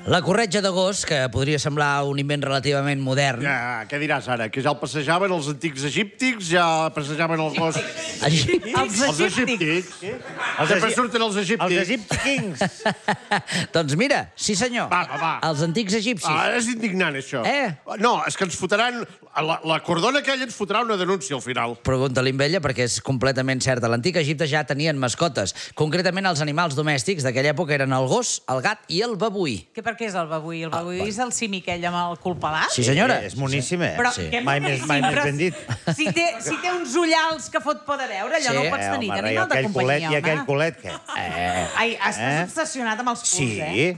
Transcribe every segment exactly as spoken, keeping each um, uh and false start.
La corretja de gos, que podria semblar un invent relativament modern... Ja, què diràs ara? Que ja el passejaven els antics egíptics? Ja passejaven el gos... Egipcis? Els egíptics? Sempre surten els egíptics. Els egiptics. Doncs mira, sí senyor. Va, va, va. Els antics egipcis. Ah, és indignant, això. Eh? No, és que ens fotran... La, la cordona aquella ens fotrà una denúncia, al final. Pregunta-li amb ella, perquè és completament certa. A l'antic Egipte ja tenien mascotes. Concretament, els animals domèstics d'aquella època eren el gos, el gat i el babuí. Que per què és el babuí? El babuí és el simi aquell amb el cul pelat? Sí, senyora. És moníssim, eh? Però, Sí. què Mai més, mai moníssim, més però ben dit. Si té, si té uns ullals que fot por de veure, allò Sí. no ho pots Eh, tenir. home, Que i animal de aquell culet, companyia, I aquell home. culet, què? Eh, Ai, estàs Eh? obsessionat amb els culs, Sí, eh?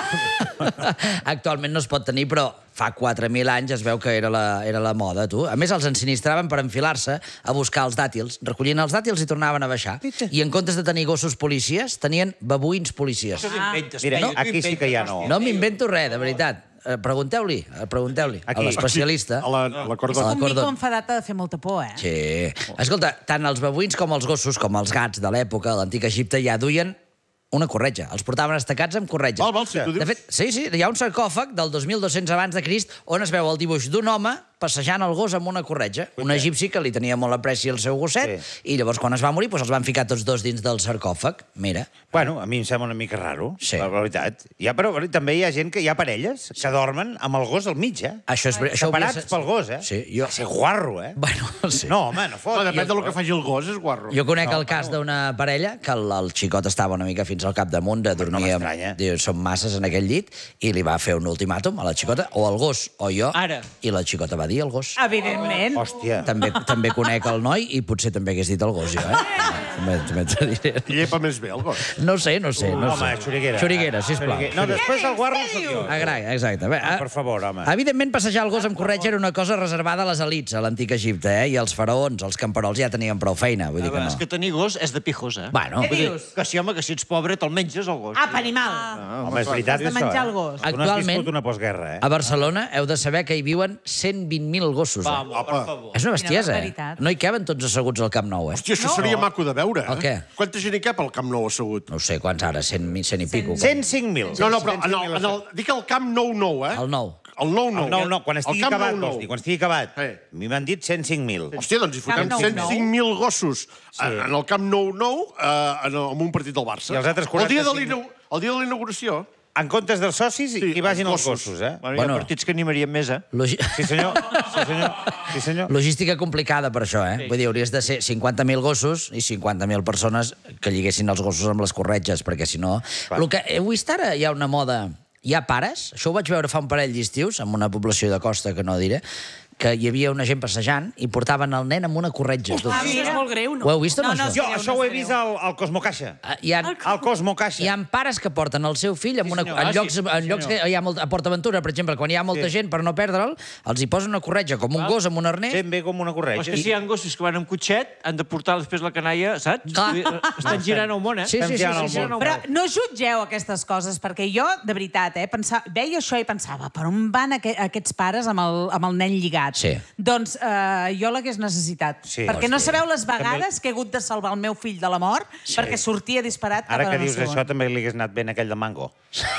sí. actualment no es pot tenir, però fa quatre mil anys es veu que era la, era la moda, tu. A més, els ensinistraven per enfilar-se a buscar els dàtils. Recollien els dàtils i tornaven a baixar. I en comptes de tenir gossos policies, tenien babuïns policies. Ah. Mira, no, aquí sí que ja no. No m'invento res, de veritat. Eh, Pregunteu-li, eh, pregunteu-li a Aquí. l'especialista. A la, a la És cordona. un mico enfadat ha de fer molta por, eh? Sí. Escolta, tant els babuïns com els gossos, com els gats de l'època, a l'antic Egipte, ja duien una corretja. Els portaven estacats amb corretja. Val, val, si tu dius. De fet, sí, sí, hi ha un sarcòfag del dos mil dos-cents abans de Crist on es veu el dibuix d'un home passejant el gos amb una corretja. Un egipci que li tenia molt apreci al seu gosset, Sí. i llavors quan es va morir doncs els van ficar tots dos dins del sarcòfag. Mira. Bueno, a mi em sembla una mica raro, Sí. la veritat. Ja, però també hi ha gent que hi ha parelles que dormen amb el gos al mig, eh? Això és... Això hauria Separats de- pel gos, eh? Sí, jo... Va ser guarro, eh? Bueno, sí. No, home, no fot. No, depèn del que faci el gos, és guarro. Jo conec el cas d'una parella que el, el xicot estava una mica fins al capdamunt de dormir amb... m'estranya. Diu, som masses en aquell llit, i li va fer un ultimàtum a la xicota, o el gos o jo, Ara. i la xicota va dir el gos. Evidentment. Hòstia. També, també conec el noi i potser també hagués dit el gos, jo, eh? També, també t'ho diré. Llepa més bé, el gos. No sé, no sé. No Home, sé. xuriguera. Xuriguera, sisplau. Xuriguera. No, després el guarro sóc jo. Ah, gra- exacte. Bé, ah, Per favor, home. Evidentment, passejar el gos amb corretja era una cosa reservada a les elites, a l'antic Egipte, eh? I els faraons, els camperols, ja tenien prou feina. Vull dir que És no. que tenir gos és de pijos, eh? Bueno, Què Vull dir, dius? que sí, home, que si ets pobre te'l menges, el gos. Apa, animal. Home, és veritat, Has de això, menjar eh? el gos. Tu no has Actualment- viscut una postguerra, eh? a Barcelona heu de saber que hi viuen cent vint mil gossos. Va, Eh? home, per favor. És una bestiesa, eh? barbaritat. No hi caben tots asseguts al Camp Nou, eh? Hòstia, això seria maco de veure, eh? El què? Quanta gent hi cap al Camp Nou assegut? No ho sé quants ara, cent, cent i pico. cent cinc mil. No, no, però en el, en el, dic el Camp Nou Nou, eh? El nou. El Nou Nou. No, no, quan estigui El Camp acabat, Nou Nou. vols dir, quan estigui acabat. Sí. A mi m'han dit cent cinc mil. Hòstia, doncs hi fotem Camp Nou cent cinc mil gossos Sí. en el Camp Nou Nou eh, en, en un partit del Barça. I els altres El dia de quaranta-cinc l'inau- el dia de la inauguració. En comptes dels socis, Sí, hi vagin els els gossos. gossos, eh? Bueno, hi Bueno. ha partits que animarien més, eh? Logi... Sí, senyor. Sí, senyor. Sí, senyor. Logística complicada per això, eh? Vull dir, hauries de ser cinquanta mil gossos i cinquanta mil persones que lliguessin els gossos amb les corretges, perquè si no... El que he vist ara, hi ha una moda... Hi ha pares, això ho vaig veure fa un parell d'estius, en una població de costa que no diré, que hi havia una gent passejant i portaven el nen amb una corretja. Ah, mira. És molt greu, no? Ho heu vist o no, No, no, això? Jo això ho he vist al, al Cosmo Caixa. Ah, Hi ha, Al Cosmo Caixa. hi ha pares que porten el seu fill en, una, senyor. en Ah, llocs, sí, en llocs que hi ha molta, a PortAventura, per exemple, quan hi ha molta Sí. gent per no perdre'l, els hi posen una corretja com un gos amb un arnès. Ben bé com una Però és corretja. que si hi ha gossos que van amb cotxet, han de portar després la canalla, saps? Clar. Vull dir, Estan girant el món, eh? Sí, sí, sí, Estem girant sí, el sí, món. no, Però no jutgeu aquestes coses, perquè jo, de veritat, eh, pensava, veia això i pensava, per on van aqu aquests pares amb el, amb el nen lligat? Sí. Doncs eh, jo l'hagués necessitat. Sí. perquè no Hòstia. sabeu les vegades que he hagut de salvar el meu fill de la mort perquè sortia disparat cap Ara a que no dius sé on. això, també li hagués anat ben aquell de mango.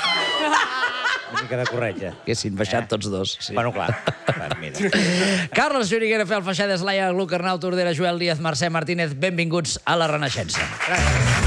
Una mica de corretja. Haguessin baixat Eh? tots dos. Sí. Bueno, clar. Clar, mira. Carles Xuriguera, Fel Feixades, Laia Gluc, Arnau Tordera, Joel Díaz, Mercè Martínez, benvinguts a la Renaixença. Gràcies.